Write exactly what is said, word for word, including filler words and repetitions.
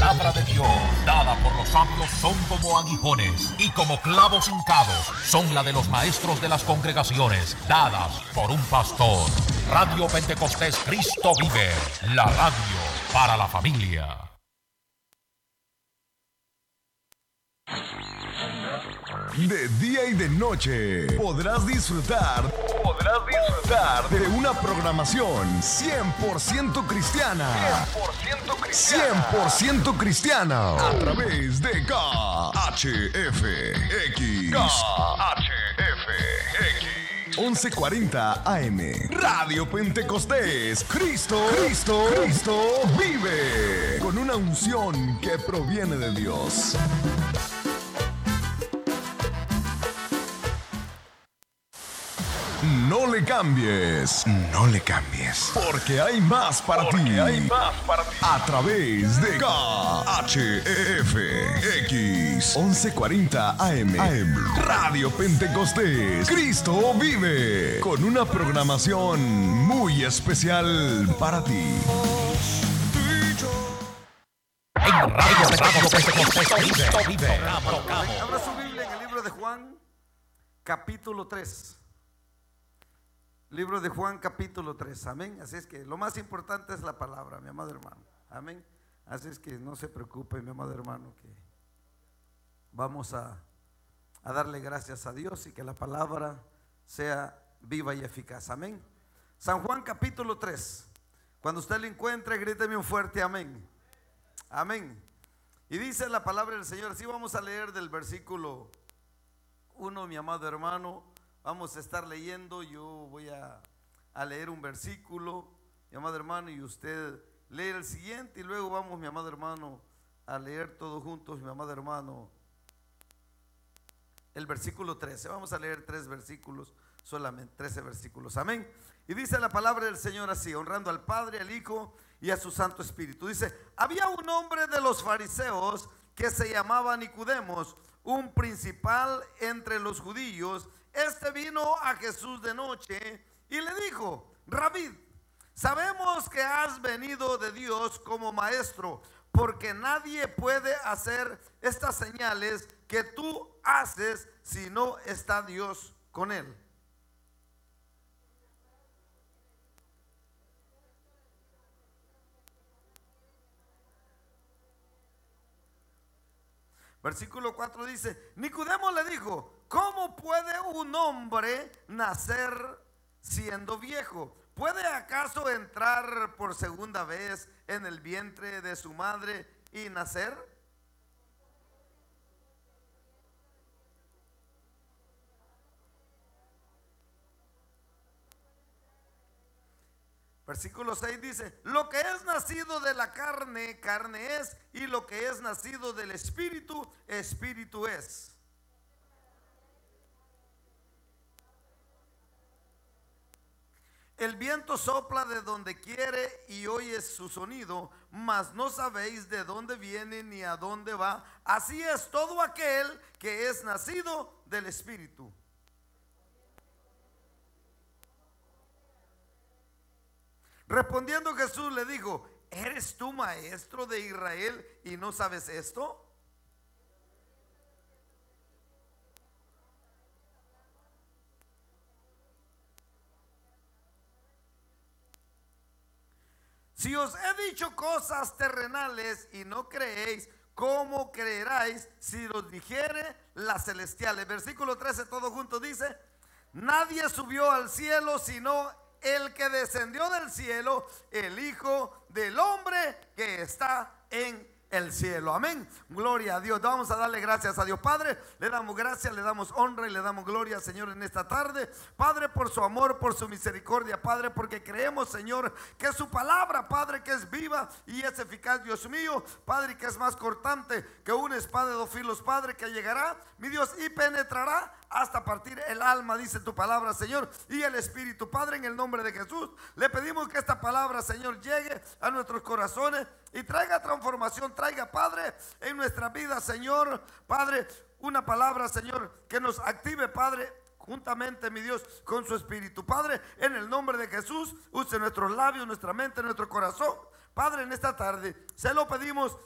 palabra de Dios, dada por los sabios, son como aguijones y como clavos hincados, son la de los maestros de las congregaciones, dadas por un pastor. Radio Pentecostés Cristo Vive, la radio para la familia. De día y de noche podrás disfrutar, podrás disfrutar de una programación cien por ciento cristiana, cien por ciento cristiana, cien por ciento cristiana a través de K H F X, K H F X, once cuarenta A M, Radio Pentecostés, Cristo, Cristo, Cristo vive, con una unción que proviene de Dios. No le cambies, no le cambies, porque hay más para porque ti. Hay más para ti. A través de K H F X, once cuarenta A M, Radio Pentecostés, Cristo vive, con una programación muy especial para ti. En Radio Pentecostés Cristo vive. Abra su Biblia en el libro de Juan, capítulo tres. Libro de Juan capítulo tres, amén. Así es que lo más importante es la palabra, mi amado hermano, amén. Así es que no se preocupe, mi amado hermano, que vamos a, a darle gracias a Dios y que la palabra sea viva y eficaz, amén. San Juan capítulo tres, cuando usted lo encuentre, gríteme un fuerte amén, amén. Y dice la palabra del Señor, así vamos a leer del versículo uno, mi amado hermano. Vamos a estar leyendo, yo voy a, a leer un versículo, mi amado hermano, y usted lee el siguiente, y luego vamos, mi amado hermano, a leer todos juntos, mi amado hermano, el versículo trece. Vamos a leer tres versículos, solamente trece versículos, amén. Y dice la palabra del Señor así, honrando al Padre, al Hijo y a su Santo Espíritu. Dice, había un hombre de los fariseos que se llamaba Nicodemos, un principal entre los judíos. Este vino a Jesús de noche y le dijo, Rabí, sabemos que has venido de Dios como maestro, porque nadie puede hacer estas señales que tú haces si no está Dios con él. Versículo cuatro dice, Nicodemo le dijo, ¿cómo puede un hombre nacer siendo viejo? ¿Puede acaso entrar por segunda vez en el vientre de su madre y nacer? Versículo seis dice, lo que es nacido de la carne, carne es, y lo que es nacido del espíritu, espíritu es. El viento sopla de donde quiere y oyes su sonido, mas no sabéis de dónde viene ni a dónde va. Así es todo aquel que es nacido del espíritu. Respondiendo Jesús le dijo, ¿eres tú maestro de Israel y no sabes esto? Si os he dicho cosas terrenales y no creéis, ¿cómo creeráis si los dijere las celestiales? Versículo trece, todo junto dice, nadie subió al cielo sino el que descendió del cielo, el Hijo del Hombre que está en el cielo. Amén. Gloria a Dios. Vamos a darle gracias a Dios. Padre, le damos gracias, le damos honra y le damos gloria, Señor, en esta tarde. Padre, por su amor, por su misericordia, Padre, porque creemos, Señor, que su palabra, Padre, que es viva y es eficaz, Dios mío, Padre, que es más cortante que una espada de dos filos, Padre, que llegará, mi Dios, y penetrará hasta partir el alma, dice tu palabra, Señor, y el espíritu. Padre, en el nombre de Jesús, le pedimos que esta palabra, Señor, llegue a nuestros corazones y traiga transformación, traiga, Padre, en nuestra vida, Señor, Padre, una palabra, Señor, que nos active, Padre, juntamente, mi Dios, con su espíritu. Padre, en el nombre de Jesús, use nuestros labios, nuestra mente, nuestro corazón. Padre, en esta tarde se lo pedimos